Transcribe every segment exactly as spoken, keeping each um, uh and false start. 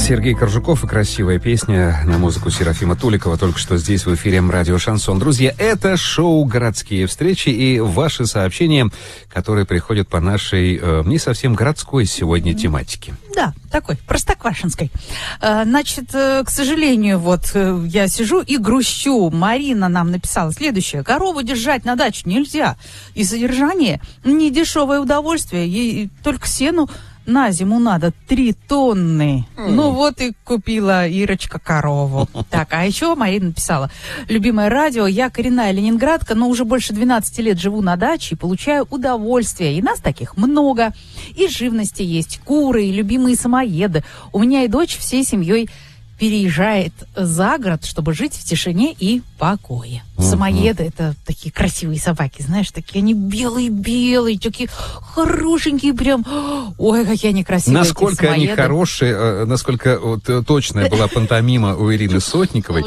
Сергей Коржуков и красивая песня на музыку Серафима Туликова только что здесь в эфире радио «Шансон». Друзья, это шоу «Городские встречи» и ваши сообщения, которые приходят по нашей э, не совсем городской сегодня тематике. Да, такой, простоквашинской. Э, значит, э, к сожалению, вот э, я сижу и грущу. Марина нам написала следующее. Корову держать на даче нельзя. И содержание не дешевое удовольствие. Ей только сену на зиму надо три тонны. Mm. Ну вот и купила Ирочка корову. Так, а еще Марина написала. Любимое радио, я коренная ленинградка, но уже больше двенадцати лет живу на даче и получаю удовольствие. И нас таких много. И живности есть, куры, и любимые самоеды. У меня и дочь всей семьей переезжает за город, чтобы жить в тишине и покое. Uh-huh. Самоеды — это такие красивые собаки, знаешь, такие они белые-белые, такие хорошенькие прям. Ой, какие они красивые. Насколько они хорошие, насколько вот, точная была пантомима у Ирины Сотниковой.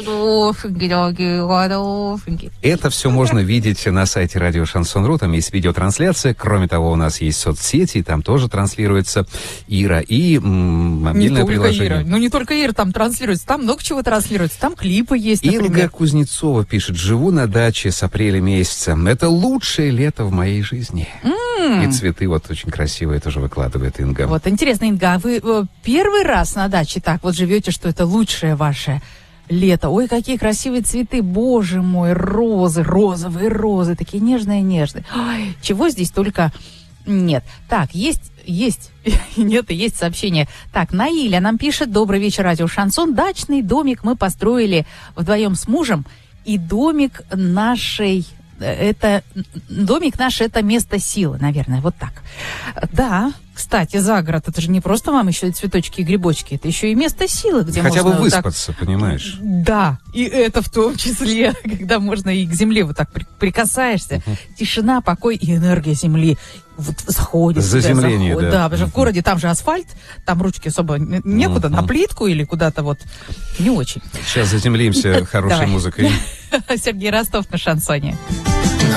Это все можно видеть на сайте радио Шансон точка ру, там есть видеотрансляция. Кроме того, у нас есть соцсети, там тоже транслируется Ира и м, мобильное не приложение. Ира. Ну не только Ира там транслируется, там много чего транслируется, там клипы есть, например. Инга Кузнецова пишет: живу на даче с апреля месяца. Это лучшее лето в моей жизни. Mm. И цветы вот очень красивые тоже выкладывает Инга. Вот, интересно, Инга, а вы э, первый раз на даче так вот живете, что это лучшее ваше лето? Ой, какие красивые цветы, боже мой, розы, розовые розы, такие нежные-нежные. Ой, чего здесь только нет. Так, есть, есть, нет, и есть сообщение. Так, Наиля нам пишет: добрый вечер, радио Шансон. Дачный домик мы построили вдвоем с мужем, и домик нашей, это, домик наш, это место силы, наверное, вот так. Да, кстати, за город, это же не просто вам еще и цветочки и грибочки, это еще и место силы, где хотя можно... бы выспаться, так... понимаешь? Да, и это в том числе, когда можно и к земле вот так прикасаешься. Uh-huh. Тишина, покой и энергия земли вот заходит. Заземление, заходит. да. Да, потому что uh-huh. в городе там же асфальт, там ручки особо некуда, uh-huh. на плитку или куда-то вот не очень. Сейчас заземлимся хорошей музыкой. Сергей Ростов на шансоне.